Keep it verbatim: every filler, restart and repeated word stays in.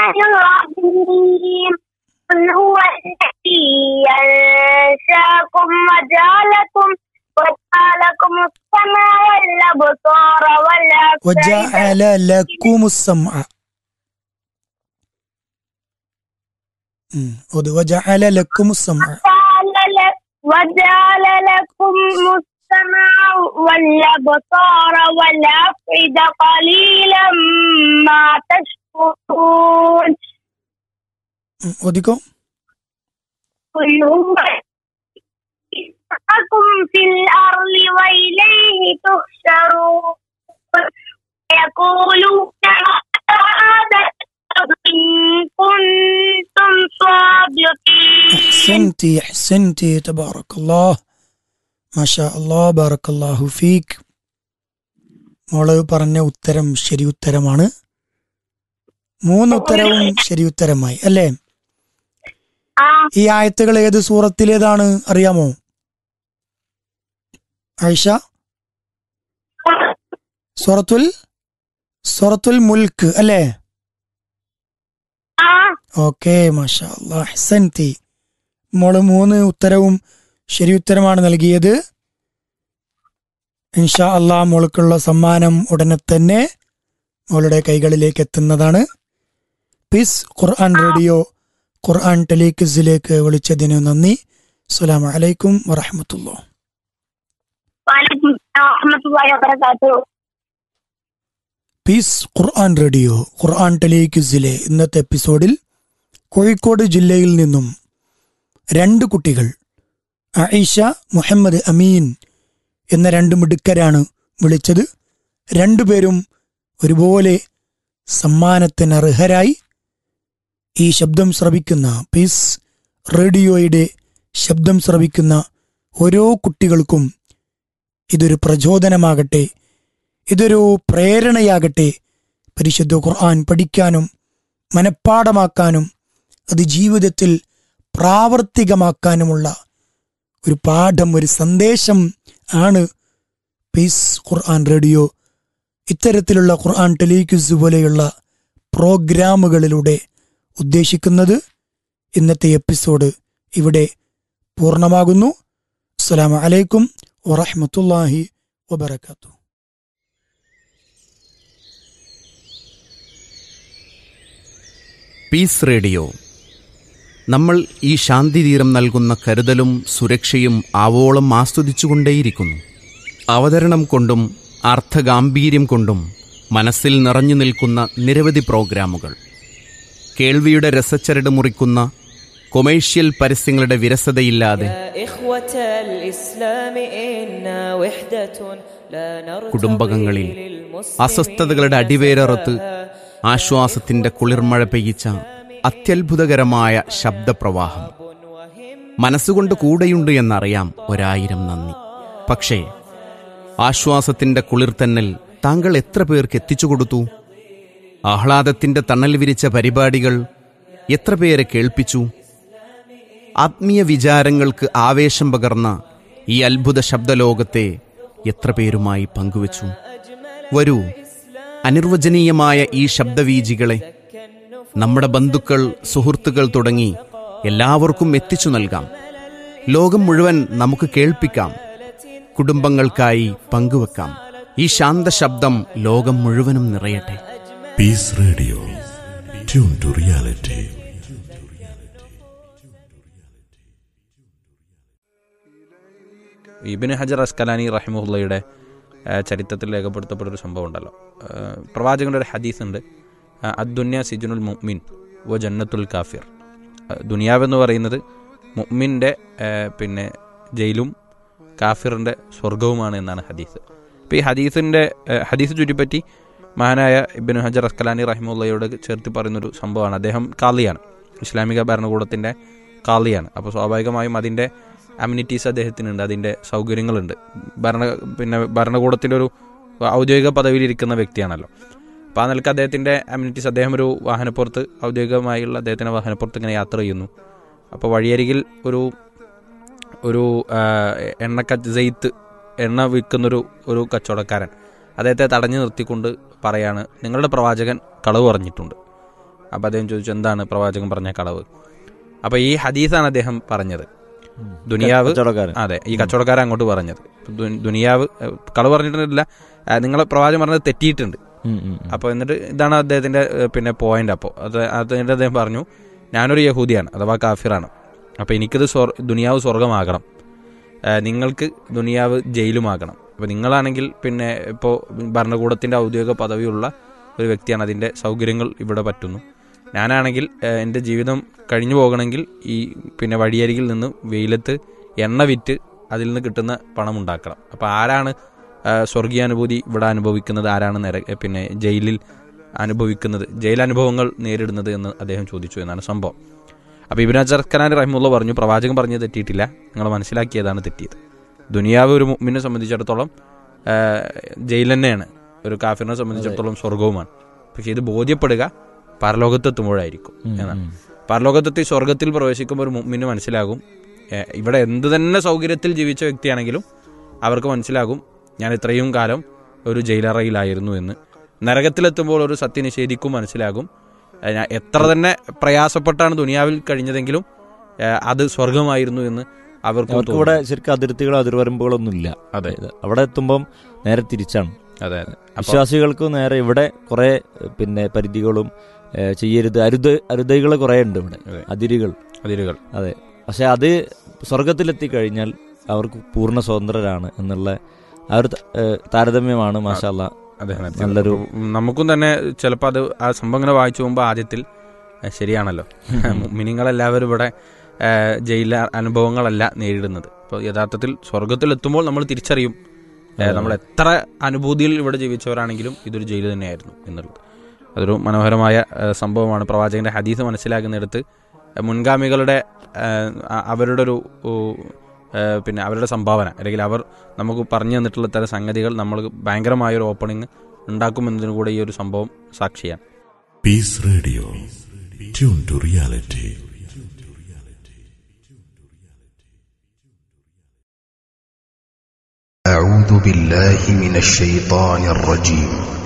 الرحيم قل هو الذي أنشأكم وجعلكم وجعلكم السمع والأبصار والأفئدة وجعل لكم السمع وجعل لكم السمع وجعل لكم السمع والأبصار والأفئدة قليلا ما تشكرون وديكم قل هو يسعكم في الأرض وإليه تحشرون يقولون هذا إن كنتم صادقين. أحسنتي أحسنتي تبارك الله ما شاء الله بارك الله فيك. മോള് പറഞ്ഞ ഉത്തരം ശരി ഉത്തരമാണ്. മൂന്ന് ഉത്തരവും ശരി ഉത്തരമായി അല്ലേ? ഈ ആയത്തുകൾ ഏത് സൂറത്തിലേതാണ് അറിയാമോ ആയിഷ? സൂറത്തുൽ സൂറത്തുൽ മുൽക്ക് അല്ലേ? ഓക്കെ മാഷാ അല്ലാഹ് അഹ്സൻതി. മോള് മൂന്ന് ഉത്തരവും ശരി ഉത്തരമാണ് നൽകിയത്. ഇൻഷാ അല്ലാഹ് മോൾക്കുള്ള സമ്മാനം ഉടനെ തന്നെ മോളുടെ കൈകളിലേക്ക് എത്തുന്നതാണ്. പീസ് ഖുർആൻ റേഡിയോ ഖുർആൻ ടെലിക്വിസിലേക്ക് വിളിച്ചതിന് നന്ദി. അസ്സലാമു അലൈക്കും വറഹ്മത്തുള്ളാഹി. വഅലൈക്കും അസ്സലാം വറഹ്മത്തുള്ളാഹി വബറകാതുഹു. പീസ് ഖുർആൻ റേഡിയോ ഖുർആൻ ടെലിക്വിസിലെ ഇന്നത്തെ എപ്പിസോഡിൽ കോഴിക്കോട് ജില്ലയിൽ നിന്നും രണ്ട് കുട്ടികൾ ആയിഷ മുഹമ്മദ് അമീൻ എന്ന രണ്ട് മിടുക്കരാണ് വിളിച്ചത്. രണ്ടുപേരും ഒരുപോലെ സമ്മാനത്തിന് അർഹരായി. ഈ ശബ്ദം ശ്രവിക്കുന്ന പീസ് റേഡിയോയുടെ ശബ്ദം ശ്രവിക്കുന്ന ഓരോ കുട്ടികൾക്കും ഇതൊരു പ്രചോദനമാകട്ടെ, ഇതൊരു പ്രേരണയാകട്ടെ. പരിശുദ്ധ ഖുർആൻ പഠിക്കാനും മനഃപ്പാഠമാക്കാനും അത് ജീവിതത്തിൽ പ്രാവർത്തികമാക്കാനുമുള്ള ഒരു പാഠം, ഒരു സന്ദേശം ആണ് പീസ് ഖുർആൻ റേഡിയോ ഇത്തരത്തിലുള്ള ഖുർആൻ ടെലിക്വിസ് പോലെയുള്ള പ്രോഗ്രാമുകളിലൂടെ ഉദ്ദേശിക്കുന്നത്. ഇന്നത്തെ എപ്പിസോഡ് ഇവിടെ പൂർണ്ണമാകുന്നു. അസ്സലാമു അലൈക്കും വറഹ്മത്തുള്ളാഹി വബറകാതുഹു. Piece radio. നമ്മൾ ഈ ശാന്തിതീരം നൽകുന്ന കരുതലും സുരക്ഷയും ആവോളം ആസ്വദിച്ചുകൊണ്ടേയിരിക്കുന്നു. അവതരണം കൊണ്ടും അർത്ഥഗാംഭീര്യം കൊണ്ടും മനസ്സിൽ നിറഞ്ഞു നിൽക്കുന്ന നിരവധി പ്രോഗ്രാമുകൾ, കേൾവിയുടെ രസച്ചരട് മുറിക്കുന്ന കൊമേഴ്ഷ്യൽ പരസ്യങ്ങളുടെ വിരസതയില്ലാതെ കുടുംബകങ്ങളിൽ അസ്വസ്ഥതകളുടെ അടിവേരറുത്ത് ആശ്വാസത്തിന്റെ കുളിർമഴ പെയ്യിച്ച അത്യത്ഭുതകരമായ ശബ്ദപ്രവാഹം. മനസ്സുകൊണ്ട് കൂടെയുണ്ട് എന്നറിയാം, ഒരായിരം നന്ദി. പക്ഷേ ആശ്വാസത്തിന്റെ കുളിർത്തന്നൽ താങ്കൾ എത്ര പേർക്ക് എത്തിച്ചു കൊടുത്തു? ആഹ്ലാദത്തിന്റെ തണൽ വിരിച്ച പരിപാടികൾ എത്ര പേരെ കേൾപ്പിച്ചു? ആത്മീയ വിചാരങ്ങൾക്ക് ആവേശം പകർന്ന ഈ അത്ഭുത ശബ്ദലോകത്തെ എത്ര പേരുമായി പങ്കുവച്ചു? വരൂ, അനിർവചനീയമായ ഈ ശബ്ദവീജികളെ നമ്മുടെ ബന്ധുക്കൾ, സുഹൃത്തുക്കൾ തുടങ്ങി എല്ലാവർക്കും എത്തിച്ചു നൽകാം. ലോകം മുഴുവൻ നമുക്ക് കേൾപ്പിക്കാം, കുടുംബങ്ങൾക്കായി പങ്കുവെക്കാം. ഈ ശാന്ത ശബ്ദം ലോകം മുഴുവനും നിറയട്ടെ. Piece radio, tune to reality. Ibnu ഹജർ അസ്കലാനി റഹിമഹുള്ളയുടെ ചരിത്രത്തിൽ രേഖപ്പെടുത്തപ്പെട്ടൊരു സംഭവം ഉണ്ടല്ലോ. പ്രവാചകന്റെ ഒരു ഹദീസ് ഉണ്ട്, അദ്ദുന്യ സിജുനുൽ മുഅ്മിൻ വ ജന്നത്തുൽ കാഫിർ. ദുനിയാവെന്ന് പറയുന്നത് മുഅ്മിൻ്റെ പിന്നെ ജയിലും കാഫിറിൻ്റെ സ്വർഗവുമാണ് എന്നാണ് ഹദീസ്. അപ്പോൾ ഈ ഹദീസിൻ്റെ ഹദീസ് ചുറ്റിപ്പറ്റി മഹാനായ ഇബ്നു ഹജർ അസ്കലാനി റഹിമഹുള്ളയോട് ചേർത്ത് പറയുന്നൊരു സംഭവമാണ്. അദ്ദേഹം കാളിയാണ്, ഇസ്ലാമിക ഭരണകൂടത്തിൻ്റെ കാളിയാണ്. അപ്പോൾ സ്വാഭാവികമായും അതിൻ്റെ അമ്യൂണിറ്റീസ് അദ്ദേഹത്തിനുണ്ട്, അതിൻ്റെ സൗകര്യങ്ങളുണ്ട്. ഭരണ പിന്നെ ഭരണകൂടത്തിൻ്റെ ഒരു ഔദ്യോഗിക പദവിയിലിരിക്കുന്ന വ്യക്തിയാണല്ലോ. അപ്പോൾ ആ നിലക്ക് അദ്ദേഹത്തിൻ്റെ അമ്യൂണിറ്റീസ്, അദ്ദേഹം ഒരു വാഹനപ്പുറത്ത് ഔദ്യോഗികമായുള്ള അദ്ദേഹത്തിൻ്റെ വാഹനപ്പുറത്ത് ഇങ്ങനെ യാത്ര ചെയ്യുന്നു. അപ്പോൾ വഴിയരികിൽ ഒരു ഒരു എണ്ണക്ക ജെയ്ത്ത് എണ്ണ വിൽക്കുന്നൊരു ഒരു കച്ചവടക്കാരൻ അദ്ദേഹത്തെ തടഞ്ഞു നിർത്തിക്കൊണ്ട് പറയാണ്, നിങ്ങളുടെ പ്രവാചകൻ കളവ് പറഞ്ഞിട്ടുണ്ട്. അപ്പോൾ അദ്ദേഹം ചോദിച്ചു എന്താണ് പ്രവാചകൻ പറഞ്ഞ കളവ്. അപ്പോൾ ഈ ഹദീസാണ് അദ്ദേഹം പറഞ്ഞത്. ദുനിയാവ്, അതെ, ഈ കച്ചവടക്കാരൻ അങ്ങോട്ട് പറഞ്ഞത് ദുനിയാവ് കളവ് പറഞ്ഞിട്ടില്ല, നിങ്ങളെ പ്രവാചകൻ പറഞ്ഞത് തെറ്റിയിട്ടുണ്ട്. അപ്പോൾ എന്നിട്ട് ഇതാണ് അദ്ദേഹത്തിന്റെ പിന്നെ പോയിന്റ്. അപ്പോൾ അത് അതിന്റെ അദ്ദേഹം പറഞ്ഞു, ഞാനൊരു യഹൂദിയാണ് അഥവാ കാഫിറാണ്, അപ്പോൾ എനിക്കിത് സ്വർ ദുനിയാവ് സ്വർഗമാകണം, നിങ്ങൾക്ക് ദുനിയാവ് ജയിലുമാകണം. അപ്പോൾ നിങ്ങളാണെങ്കിൽ പിന്നെ ഇപ്പോൾ ഭരണകൂടത്തിൻ്റെ ഔദ്യോഗിക പദവിയുള്ള ഒരു വ്യക്തിയാണ്, അതിൻ്റെ സൗകര്യങ്ങൾ ഇവിടെ പറ്റുന്നു. ഞാനാണെങ്കിൽ എൻ്റെ ജീവിതം കഴിഞ്ഞു പോകണമെങ്കിൽ ഈ പിന്നെ വഴിയരികിൽ നിന്ന് വെയിലത്ത് എണ്ണ വിറ്റ് അതിൽ നിന്ന് കിട്ടുന്ന പണം ഉണ്ടാക്കണം. അപ്പോൾ ആരാണ് സ്വർഗീയാനുഭൂതി ഇവിടെ അനുഭവിക്കുന്നത്, ആരാണ് നിര പിന്നെ ജയിലിൽ അനുഭവിക്കുന്നത്, ജയിലനുഭവങ്ങൾ നേരിടുന്നത് എന്ന് അദ്ദേഹം ചോദിച്ചു എന്നാണ് സംഭവം. അപ്പോൾ ഇബ്നു അജർഖനാൻ റഹിമുള്ള പറഞ്ഞു, പ്രവാചകൻ പറഞ്ഞത് തെറ്റിയിട്ടില്ല, നിങ്ങൾ മനസ്സിലാക്കിയതാണ് തെറ്റിയത്. ദുനിയാവ് ഒരു മുഅ്മിനെ സംബന്ധിച്ചിടത്തോളം ജയിൽ തന്നെയാണ്, ഒരു കാഫിറിനെ സംബന്ധിച്ചിടത്തോളം സ്വർഗവുമാണ്. പക്ഷെ ഇത് ബോധ്യപ്പെടുക പരലോകത്തെത്തുമ്പോഴായിരിക്കും എന്നാണ്. പരലോകത്തെത്തി സ്വർഗത്തിൽ പ്രവേശിക്കുമ്പോൾ ഒരു മുഅ്മിന് മനസ്സിലാകും, ഇവിടെ എന്ത് തന്നെ സൗകര്യത്തിൽ ജീവിച്ച വ്യക്തിയാണെങ്കിലും അവർക്ക് മനസ്സിലാകും ഞാൻ ഇത്രയും കാലം ഒരു ജയിലറയിലായിരുന്നു എന്ന്. നരകത്തിലെത്തുമ്പോൾ ഒരു സത്യനിഷേധിക്കും മനസ്സിലാകും എത്ര തന്നെ പ്രയാസപ്പെട്ടാണ് ദുനിയാവിൽ കഴിഞ്ഞതെങ്കിലും അത് സ്വർഗമായിരുന്നു എന്ന് അവർക്ക്. ഇവിടെ ശരിക്കും അതിർത്തികളോ അതിർവരമ്പുകളൊന്നും ഇല്ല. അതെ, അവിടെ എത്തുമ്പം നേരെ തിരിച്ചാണ്. അതെ, വിശ്വാസികൾക്ക് നേരെ ഇവിടെ കുറെ പിന്നെ പരിധികളും ചെയ്യരുത്, അരുത് അരുതകൾ കുറെ ഉണ്ട് ഇവിടെ, അതിരുകൾ അതിരുകൾ അതെ. പക്ഷെ അത് സ്വർഗത്തിലെത്തി കഴിഞ്ഞാൽ അവർക്ക് പൂർണ്ണ സ്വതന്ത്രരാണ് എന്നുള്ള ആ ഒരു താരതമ്യമാണ് മാഷാ അല്ലാഹ്. നല്ലൊരു നമുക്കും തന്നെ ചിലപ്പോൾ അത് ആ സംഭവം ഇങ്ങനെ വായിച്ചു പോകുമ്പോൾ ആദ്യത്തിൽ ശരിയാണല്ലോ, മുഅ്മിനീങ്ങളെല്ലാവരും ഇവിടെ ജയില അനുഭവങ്ങളല്ല നേരിടുന്നത്. അപ്പോൾ യഥാർത്ഥത്തിൽ സ്വർഗത്തിലെത്തുമ്പോൾ നമ്മൾ തിരിച്ചറിയും നമ്മൾ എത്ര അനുഭൂതിയിൽ ഇവിടെ ജീവിച്ചവരാണെങ്കിലും ഇതൊരു ജയിൽ തന്നെയായിരുന്നു എന്നുള്ളത്. അതൊരു മനോഹരമായ സംഭവമാണ്. പ്രവാചകന്റെ ഹദീസ് മനസ്സിലാക്കുന്നിടത്ത് മുൻഗാമികളുടെ അവരുടെ ഒരു പിന്നെ അവരുടെ സംഭാവന അല്ലെങ്കിൽ അവർ നമുക്ക് പറഞ്ഞു തന്നിട്ടുള്ള തരം സംഗതികൾ നമ്മൾ ഭയങ്കരമായൊരു ഓപ്പണിങ് ഉണ്ടാക്കുമെന്നതിനു കൂടെ ഈ ഒരു സംഭവം സാക്ഷിയാണ്. Piece radio, tune to reality. أعوذ بالله من الشيطان الرجيم.